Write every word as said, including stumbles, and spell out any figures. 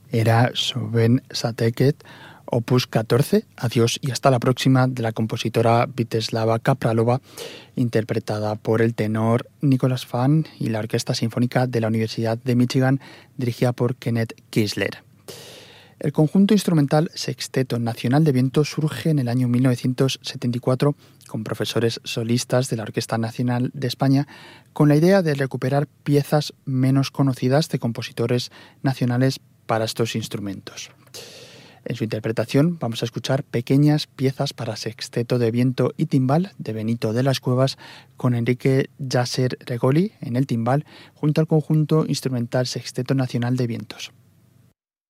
Era Soben Sateket, opus catorce, Adiós y hasta la próxima, de la compositora Víteslava Kapralova, interpretada por el tenor Nicholas Fan y la Orquesta Sinfónica de la Universidad de Michigan, dirigida por Kenneth Kisler. El conjunto instrumental Sexteto Nacional de Viento surge en el año mil novecientos setenta y cuatro con profesores solistas de la Orquesta Nacional de España, con la idea de recuperar piezas menos conocidas de compositores nacionales para estos instrumentos. En su interpretación vamos a escuchar pequeñas piezas para sexteto de viento y timbal de Benito de las Cuevas, con Enrique Yasser Regoli en el timbal, junto al conjunto instrumental Sexteto Nacional de Vientos.